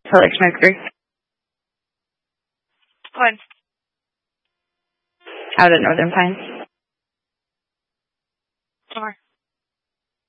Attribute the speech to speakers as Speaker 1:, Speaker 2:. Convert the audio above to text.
Speaker 1: For like smoke group.
Speaker 2: When?
Speaker 1: Out at Northern Pines.
Speaker 2: Summer.